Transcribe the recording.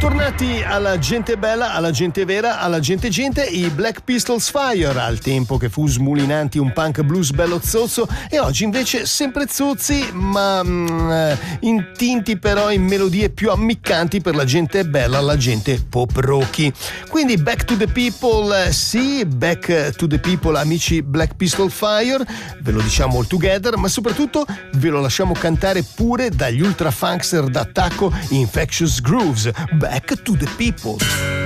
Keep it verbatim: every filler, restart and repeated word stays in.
Bentornati alla gente bella, alla gente vera, alla gente gente, i Black Pistols Fire, al tempo che fu smulinanti un punk blues bello zozzo, e oggi invece sempre zozzi, ma mm, intinti però in melodie più ammiccanti per la gente bella, la gente pop rocky. Quindi Back to the People, sì, Back to the People, amici Black Pistol Fire, ve lo diciamo all together, ma soprattutto ve lo lasciamo cantare pure dagli ultra funkster d'attacco Infectious Grooves. Back to the People.